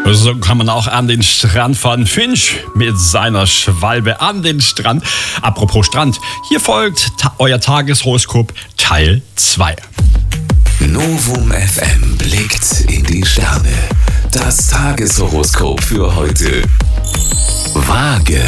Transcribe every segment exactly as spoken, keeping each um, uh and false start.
So kann man auch an den Strand fahren. Finch mit seiner Schwalbe an den Strand. Apropos Strand, hier folgt ta- euer Tageshoroskop Teil zwei. Novum F M blickt in die Sterne. Das Tageshoroskop für heute. Waage.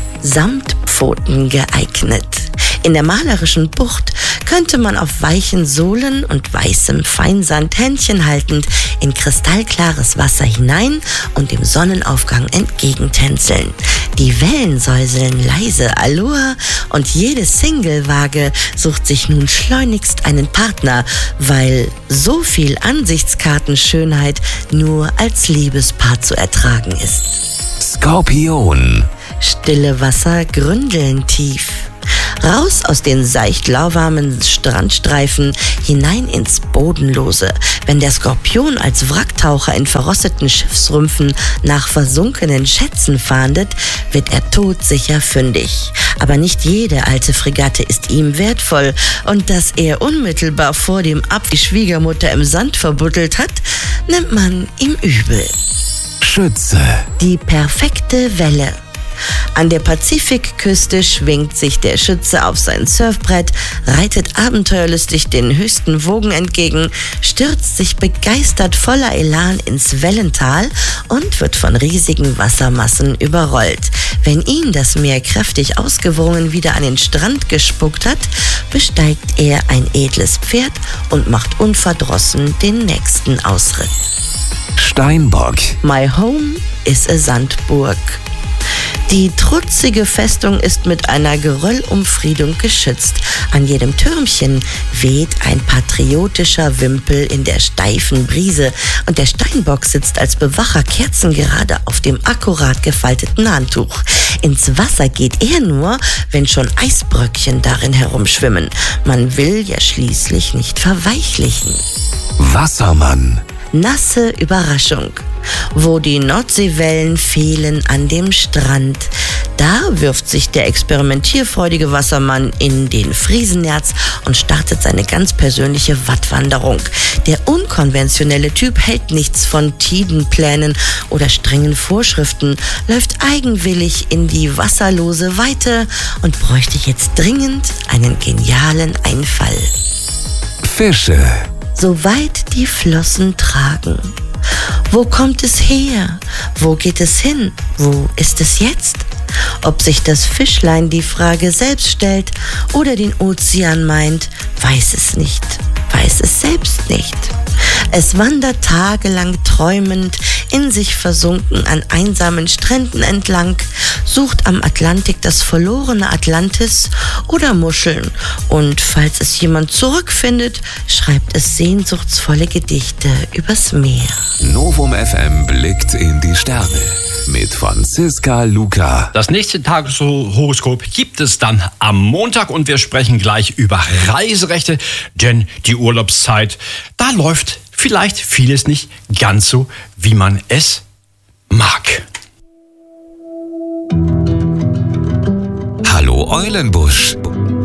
Samtpfoten geeignet. In der malerischen Bucht könnte man auf weichen Sohlen und weißem Feinsand Händchen haltend in kristallklares Wasser hinein und dem Sonnenaufgang entgegentänzeln. Die Wellen säuseln leise Aloha und jede Single-Waage sucht sich nun schleunigst einen Partner, weil so viel Ansichtskartenschönheit nur als Liebespaar zu ertragen ist. Skorpion. Stille Wasser gründeln tief. Raus aus den seicht lauwarmen Strandstreifen, hinein ins Bodenlose. Wenn der Skorpion als Wracktaucher in verrosteten Schiffsrümpfen nach versunkenen Schätzen fahndet, wird er todsicher fündig. Aber nicht jede alte Fregatte ist ihm wertvoll. Und dass er unmittelbar vor dem Ab die Schwiegermutter im Sand verbuddelt hat, nimmt man ihm übel. Schütze. Die perfekte Welle. An der Pazifikküste schwingt sich der Schütze auf sein Surfbrett, reitet abenteuerlustig den höchsten Wogen entgegen, stürzt sich begeistert voller Elan ins Wellental und wird von riesigen Wassermassen überrollt. Wenn ihn das Meer kräftig ausgewrungen wieder an den Strand gespuckt hat, besteigt er ein edles Pferd und macht unverdrossen den nächsten Ausritt. Steinbock. My home is a Sandburg. Die trutzige Festung ist mit einer Geröllumfriedung geschützt. An jedem Türmchen weht ein patriotischer Wimpel in der steifen Brise und der Steinbock sitzt als Bewacher kerzengerade auf dem akkurat gefalteten Handtuch. Ins Wasser geht er nur, wenn schon Eisbröckchen darin herumschwimmen. Man will ja schließlich nicht verweichlichen. Wassermann. Nasse Überraschung. Wo die Nordseewellen fehlen an dem Strand, da wirft sich der experimentierfreudige Wassermann in den Friesennerz und startet seine ganz persönliche Wattwanderung. Der unkonventionelle Typ hält nichts von Tidenplänen oder strengen Vorschriften, läuft eigenwillig in die wasserlose Weite und bräuchte jetzt dringend einen genialen Einfall. Fische. Soweit die Flossen tragen. Wo kommt es her? Wo geht es hin? Wo ist es jetzt? Ob sich das Fischlein die Frage selbst stellt oder den Ozean meint, weiß es nicht, weiß es selbst nicht. Es wandert tagelang träumend, in sich versunken an einsamen Stränden entlang, sucht am Atlantik das verlorene Atlantis oder Muscheln und falls es jemand zurückfindet, schreibt es sehnsuchtsvolle Gedichte übers Meer. Novum F M blickt in die Sterne mit Franziska Luca. Das nächste Tageshoroskop gibt es dann am Montag und wir sprechen gleich über Reiserechte, denn die Urlaubszeit, da läuft vielleicht vieles nicht ganz so, wie man es mag. Hallo Eulenbusch.